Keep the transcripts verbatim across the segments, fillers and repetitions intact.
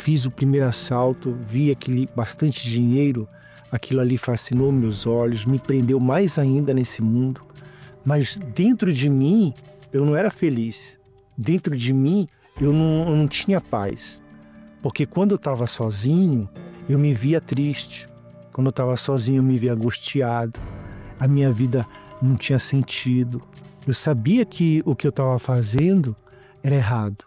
fiz o primeiro assalto, vi aquele bastante dinheiro, aquilo ali fascinou meus olhos, me prendeu mais ainda nesse mundo. Mas dentro de mim, eu não era feliz. Dentro de mim, eu não, eu não tinha paz. Porque quando eu estava sozinho, eu me via triste. Quando eu estava sozinho, eu me via angustiado. A minha vida não tinha sentido. Eu sabia que o que eu estava fazendo era errado.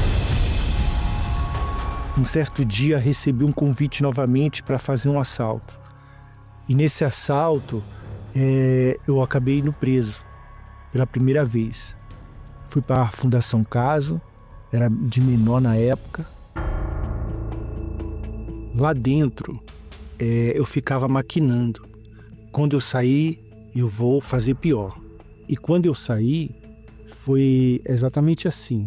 Um certo dia, recebi um convite novamente para fazer um assalto. E nesse assalto, é, eu acabei indo preso pela primeira vez. Fui para a Fundação Casa, era de menor na época. Lá dentro, é, eu ficava maquinando. Quando eu sair, eu vou fazer pior. E quando eu saí, foi exatamente assim.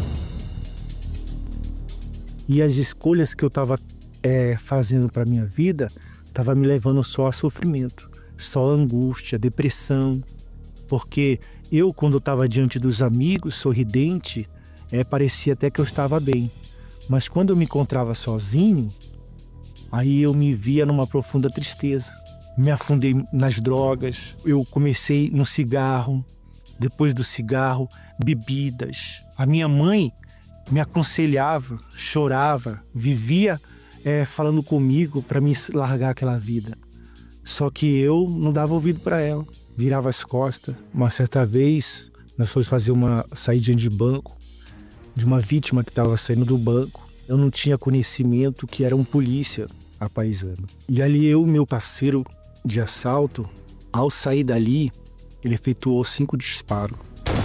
E as escolhas que eu estava é, fazendo para a minha vida estavam me levando só a sofrimento, só a angústia, depressão. Porque eu, quando eu estava diante dos amigos, sorridente, é, parecia até que eu estava bem. Mas quando eu me encontrava sozinho, aí eu me via numa profunda tristeza. Me afundei nas drogas, eu comecei no cigarro, depois do cigarro, bebidas. A minha mãe me aconselhava, chorava, vivia é, falando comigo para me largar aquela vida. Só que eu não dava ouvido para ela, virava as costas. Uma certa vez, nós fomos fazer uma saída de banco de uma vítima que estava saindo do banco. Eu não tinha conhecimento que era um polícia apaisando. E ali eu, meu parceiro de assalto, ao sair dali, ele efetuou cinco disparos.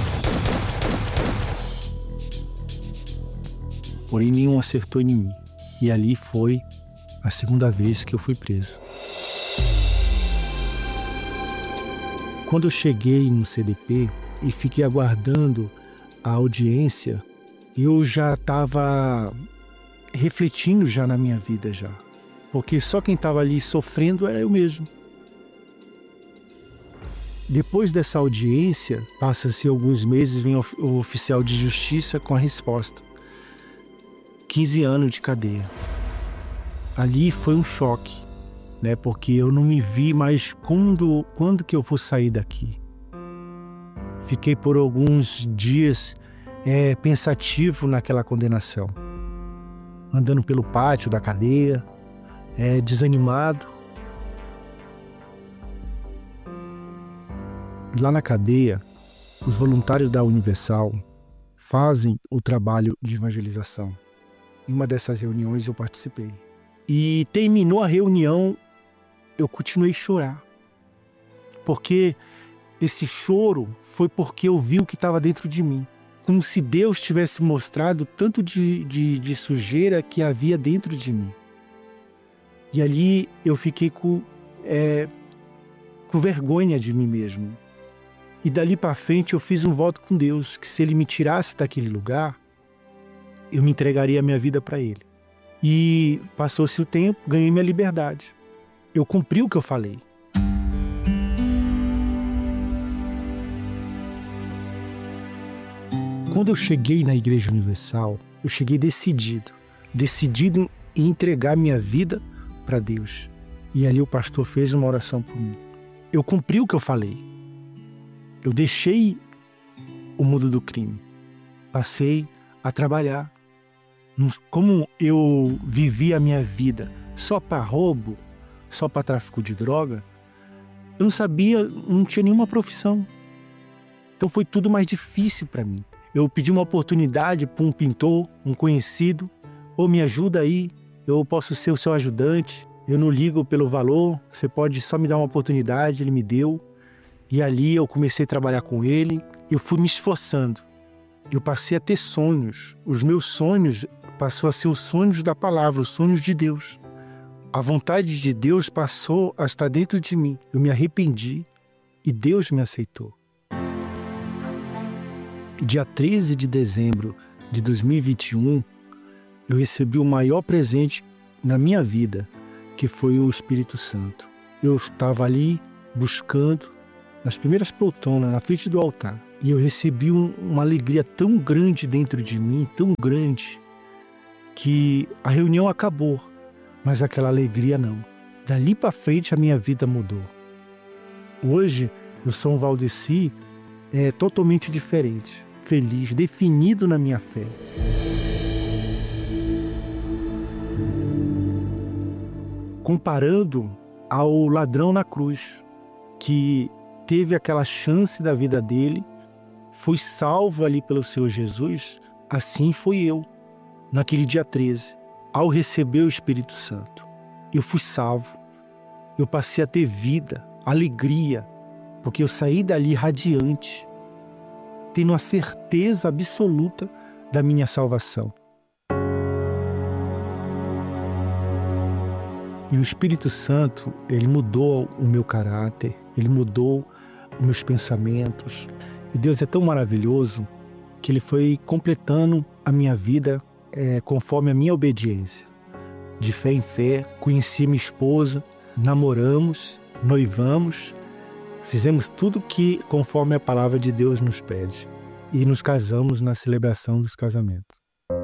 Porém, nenhum acertou em mim. E ali foi a segunda vez que eu fui preso. Quando eu cheguei no C D P e fiquei aguardando a audiência, eu já estava refletindo já na minha vida já. Porque só quem estava ali sofrendo era eu mesmo. Depois dessa audiência, passa-se alguns meses, vem o oficial de justiça com a resposta. quinze anos de cadeia. Ali foi um choque, né? Porque eu não me vi mais quando, quando que eu vou sair daqui. Fiquei por alguns dias é, pensativo naquela condenação. Andando pelo pátio da cadeia, é, desanimado. Lá na cadeia, os voluntários da Universal fazem o trabalho de evangelização. Em uma dessas reuniões eu participei. E terminou a reunião, eu continuei a chorar. Porque esse choro foi porque eu vi o que estava dentro de mim. Como se Deus tivesse mostrado tanto de, de, de sujeira que havia dentro de mim. E ali eu fiquei com, é, com vergonha de mim mesmo. E dali para frente eu fiz um voto com Deus, que se Ele me tirasse daquele lugar, eu me entregaria a minha vida para Ele. E passou-se o tempo, ganhei minha liberdade. Eu cumpri o que eu falei. Quando eu cheguei na Igreja Universal, eu cheguei decidido. Decidido em entregar minha vida para Deus. E ali o pastor fez uma oração por mim. Eu cumpri o que eu falei. Eu deixei o mundo do crime. Passei a trabalhar. Como eu vivi a minha vida só para roubo, só para tráfico de droga, eu não sabia, não tinha nenhuma profissão. Então foi tudo mais difícil para mim. Eu pedi uma oportunidade para um pintor, um conhecido, ou me ajuda aí, eu posso ser o seu ajudante, eu não ligo pelo valor, você pode só me dar uma oportunidade, ele me deu. E ali eu comecei a trabalhar com ele, eu fui me esforçando. Eu passei a ter sonhos. Os meus sonhos passou a ser os sonhos da palavra, os sonhos de Deus. A vontade de Deus passou a estar dentro de mim. Eu me arrependi e Deus me aceitou. E dia treze de dezembro de dois mil e vinte e um, eu recebi o maior presente na minha vida, que foi o Espírito Santo. Eu estava ali buscando, nas primeiras poltronas, na frente do altar. E eu recebi um, uma alegria tão grande dentro de mim, tão grande, que a reunião acabou, mas aquela alegria não. Dali para frente a minha vida mudou. Hoje eu sou um Valdeci é, totalmente diferente, feliz, definido na minha fé. Comparando ao ladrão na cruz, que teve aquela chance da vida dele, foi salvo ali pelo Senhor Jesus, assim foi eu, naquele dia treze, ao receber o Espírito Santo. Eu fui salvo, eu passei a ter vida, alegria, porque eu saí dali radiante, tendo a certeza absoluta da minha salvação. E o Espírito Santo, ele mudou o meu caráter, ele mudou os meus pensamentos. E Deus é tão maravilhoso que ele foi completando a minha vida é, conforme a minha obediência. De fé em fé, conheci minha esposa, namoramos, noivamos, fizemos tudo que conforme a palavra de Deus nos pede. E nos casamos na celebração dos casamentos.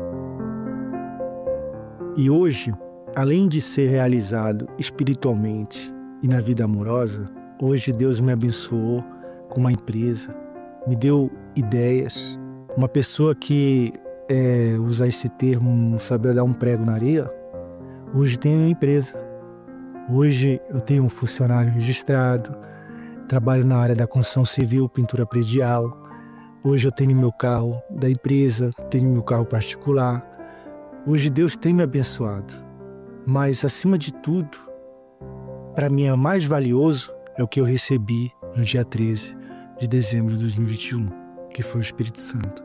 E hoje, além de ser realizado espiritualmente e na vida amorosa, hoje Deus me abençoou com uma empresa, me deu ideias. Uma pessoa que é, usa esse termo, não sabia dar um prego na areia, hoje tem uma empresa. Hoje eu tenho um funcionário registrado, trabalho na área da construção civil, pintura predial. Hoje eu tenho meu carro da empresa, tenho meu carro particular. Hoje Deus tem me abençoado. Mas, acima de tudo, para mim é mais valioso é o que eu recebi no dia treze de dezembro de dois mil e vinte e um, que foi o Espírito Santo.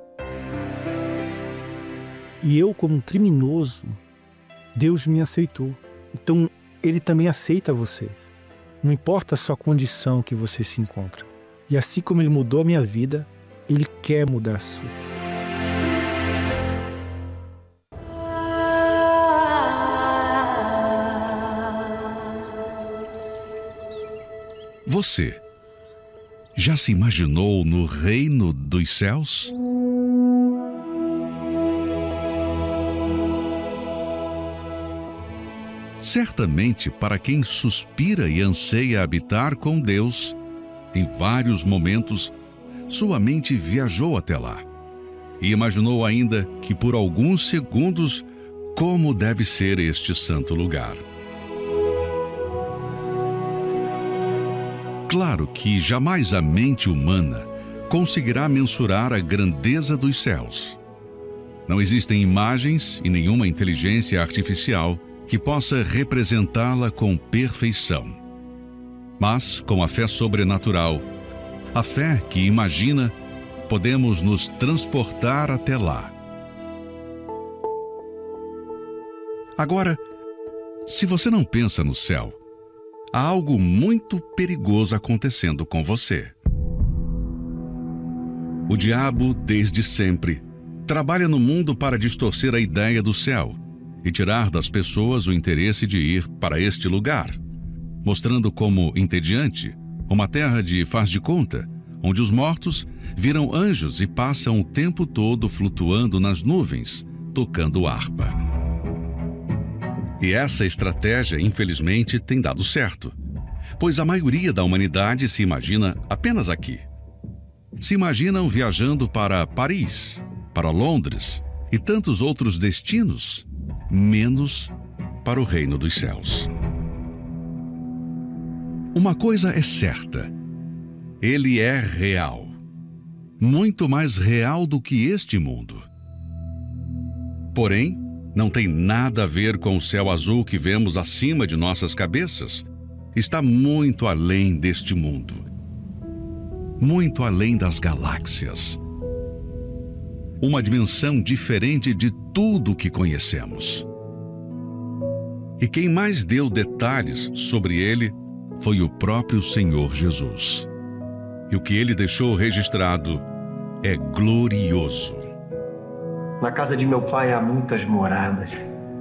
E eu, como um criminoso, Deus me aceitou. Então, Ele também aceita você. Não importa a sua condição que você se encontra. E assim como Ele mudou a minha vida, Ele quer mudar a sua. Você já se imaginou no reino dos céus? Certamente, para quem suspira e anseia habitar com Deus, em vários momentos, sua mente viajou até lá e imaginou ainda que por alguns segundos como deve ser este santo lugar. Claro que jamais a mente humana conseguirá mensurar a grandeza dos céus. Não existem imagens e nenhuma inteligência artificial que possa representá-la com perfeição. Mas, com a fé sobrenatural, a fé que imagina, podemos nos transportar até lá. Agora, se você não pensa no céu, há algo muito perigoso acontecendo com você. O diabo, desde sempre, trabalha no mundo para distorcer a ideia do céu e tirar das pessoas o interesse de ir para este lugar, mostrando como entediante uma terra de faz de conta, onde os mortos viram anjos e passam o tempo todo flutuando nas nuvens, tocando harpa. E essa estratégia, infelizmente, tem dado certo, pois a maioria da humanidade se imagina apenas aqui. Se imaginam viajando para Paris, para Londres e tantos outros destinos, menos para o reino dos céus. Uma coisa é certa: ele é real, muito mais real do que este mundo. Porém, não tem nada a ver com o céu azul que vemos acima de nossas cabeças. Está muito além deste mundo, muito além das galáxias. Uma dimensão diferente de tudo que conhecemos. E quem mais deu detalhes sobre ele foi o próprio Senhor Jesus. E o que ele deixou registrado é glorioso. Na casa de meu pai há muitas moradas.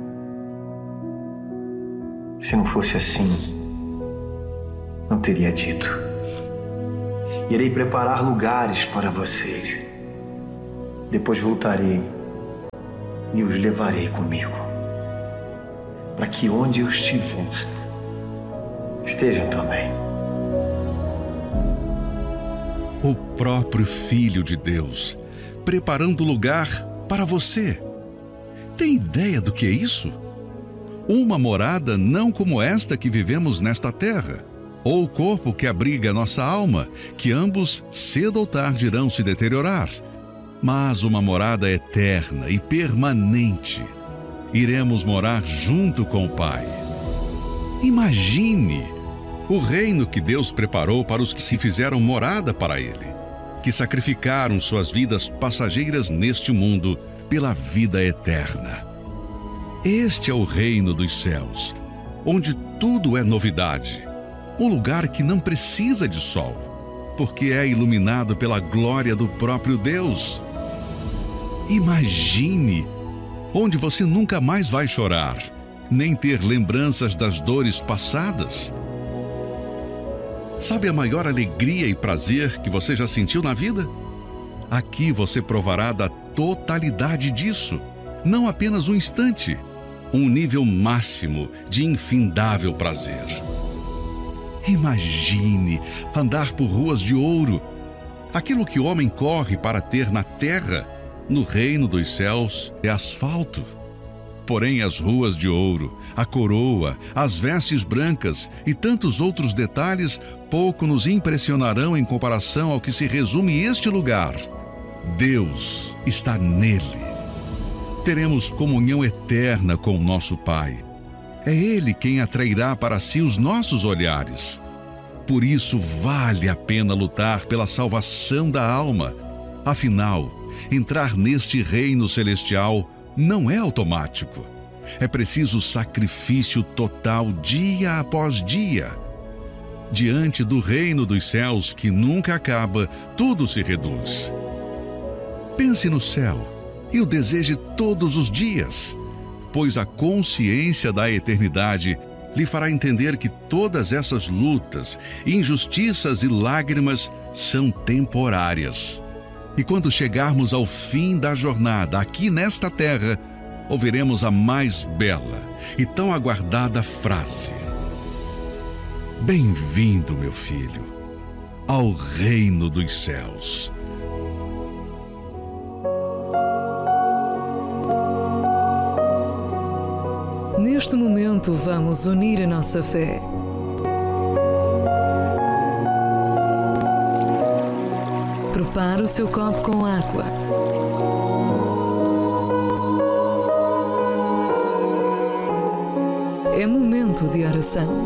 Se não fosse assim, não teria dito. Irei preparar lugares para vocês. Depois voltarei e os levarei comigo, para que onde eu estiver, estejam também. O próprio Filho de Deus, preparando lugar para você. Tem ideia do que é isso? Uma morada não como esta que vivemos nesta terra, ou o corpo que abriga nossa alma, que ambos cedo ou tarde irão se deteriorar, mas uma morada eterna e permanente. Iremos morar junto com o Pai. Imagine o reino que Deus preparou para os que se fizeram morada para Ele, que sacrificaram suas vidas passageiras neste mundo pela vida eterna. Este é o reino dos céus, onde tudo é novidade. Um lugar que não precisa de sol, porque é iluminado pela glória do próprio Deus. Imagine, onde você nunca mais vai chorar, nem ter lembranças das dores passadas. Sabe a maior alegria e prazer que você já sentiu na vida? Aqui você provará da totalidade disso, não apenas um instante, um nível máximo de infindável prazer. Imagine andar por ruas de ouro. Aquilo que o homem corre para ter na terra, no reino dos céus, é asfalto. Porém, as ruas de ouro, a coroa, as vestes brancas e tantos outros detalhes pouco nos impressionarão em comparação ao que se resume este lugar. Deus está nele. Teremos comunhão eterna com o nosso Pai. É Ele quem atrairá para si os nossos olhares. Por isso, vale a pena lutar pela salvação da alma. Afinal, entrar neste reino celestial não é automático. É preciso sacrifício total dia após dia. Diante do reino dos céus que nunca acaba, tudo se reduz. Pense no céu e o deseje todos os dias, pois a consciência da eternidade lhe fará entender que todas essas lutas, injustiças e lágrimas são temporárias. E quando chegarmos ao fim da jornada aqui nesta terra, ouviremos a mais bela e tão aguardada frase: Bem-vindo, meu filho, ao reino dos céus. Neste momento, vamos unir a nossa fé. Prepare o seu copo com água. É momento de oração.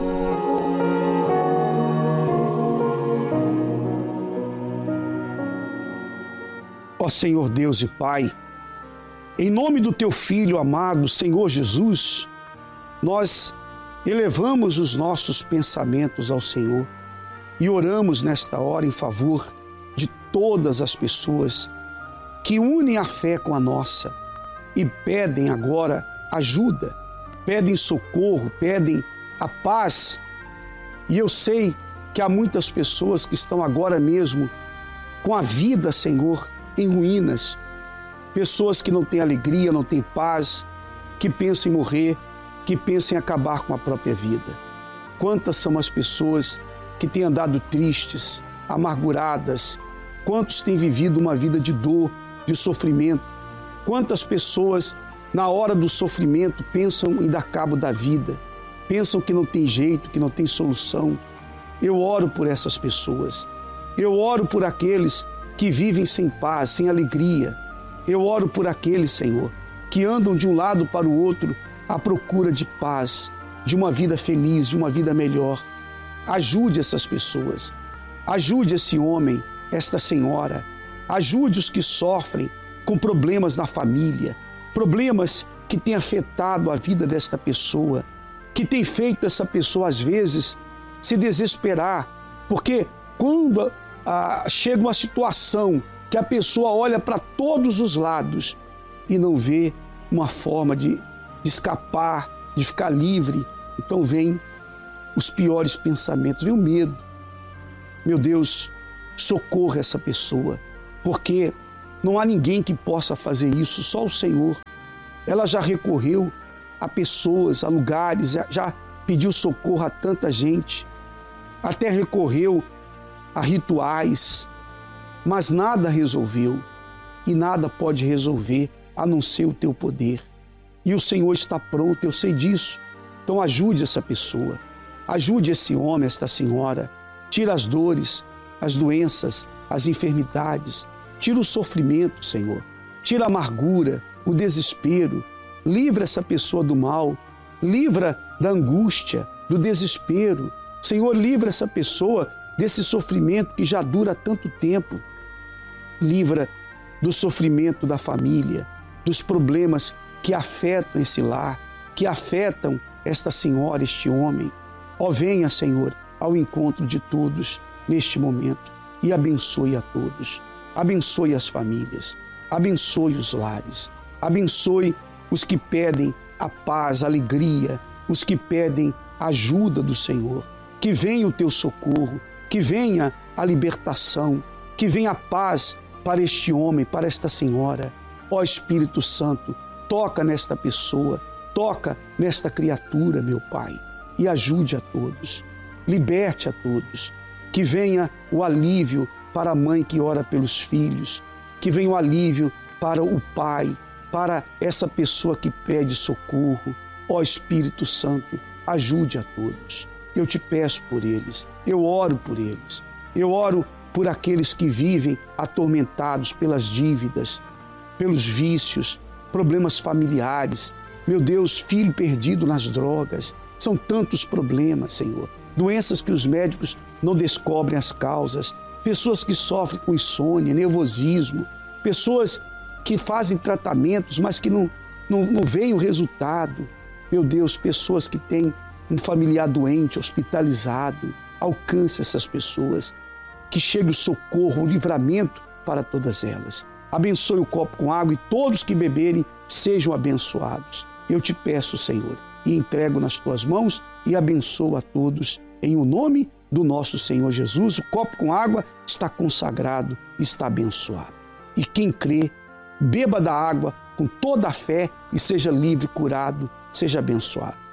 Ó Senhor Deus e Pai, em nome do Teu Filho amado, Senhor Jesus, nós elevamos os nossos pensamentos ao Senhor e oramos nesta hora em favor de todas as pessoas que unem a fé com a nossa e pedem agora ajuda, pedem socorro, pedem a paz. E eu sei que há muitas pessoas que estão agora mesmo com a vida, Senhor, em ruínas, pessoas que não têm alegria, não têm paz, que pensam em morrer, que pensam em acabar com a própria vida. Quantas são as pessoas que têm andado tristes, amarguradas, quantos têm vivido uma vida de dor, de sofrimento, quantas pessoas na hora do sofrimento pensam em dar cabo da vida, pensam que não tem jeito, que não tem solução. Eu oro por essas pessoas, eu oro por aqueles que vivem sem paz, sem alegria. Eu oro por aqueles, Senhor, que andam de um lado para o outro à procura de paz, de uma vida feliz, de uma vida melhor. Ajude essas pessoas, ajude esse homem, esta senhora, ajude os que sofrem com problemas na família, problemas que têm afetado a vida desta pessoa, que tem feito essa pessoa, às vezes, se desesperar, porque quando ah, chega uma situação que a pessoa olha para todos os lados e não vê uma forma de, de escapar, de ficar livre, então vem os piores pensamentos, vem o medo. Meu Deus, socorra essa pessoa, porque não há ninguém que possa fazer isso, só o Senhor. ela já recorreu a pessoas, a lugares, já pediu socorro a tanta gente, até recorreu a rituais, mas nada resolveu e nada pode resolver a não ser o teu poder. E o Senhor está pronto, eu sei disso. Então ajude essa pessoa, ajude esse homem, esta senhora, tira as dores, as doenças, as enfermidades, tira o sofrimento, Senhor, tira a amargura, o desespero, livra essa pessoa do mal, livra da angústia, do desespero. Senhor, livra essa pessoa desse sofrimento que já dura tanto tempo. Livra do sofrimento da família, dos problemas que afetam esse lar, que afetam esta senhora, este homem. Ó, venha, Senhor, ao encontro de todos neste momento e abençoe a todos. Abençoe as famílias, abençoe os lares, abençoe os que pedem a paz, a alegria, os que pedem a ajuda do Senhor. Que venha o teu socorro, que venha a libertação, que venha a paz para este homem, para esta senhora. Ó Espírito Santo, toca nesta pessoa, toca nesta criatura, meu Pai, e ajude a todos, liberte a todos. Que venha o alívio para a mãe que ora pelos filhos, que venha o alívio para o pai, para essa pessoa que pede socorro. Ó Espírito Santo, ajude a todos. Eu te peço por eles, eu oro por eles, eu oro por aqueles que vivem atormentados pelas dívidas, pelos vícios, problemas familiares. Meu Deus, filho perdido nas drogas. São tantos problemas, Senhor. Doenças que os médicos não descobrem as causas. Pessoas que sofrem com insônia, nervosismo. Pessoas que fazem tratamentos, mas que não, não, não veem o resultado. Meu Deus, pessoas que têm um familiar doente, hospitalizado. Alcance essas pessoas. Que chegue o socorro, o livramento para todas elas. Abençoe o copo com água e todos que beberem sejam abençoados. Eu te peço, Senhor, e entrego nas tuas mãos e abençoo a todos em o nome do nosso Senhor Jesus. O copo com água está consagrado, está abençoado. E quem crê, beba da água com toda a fé e seja livre, curado, seja abençoado.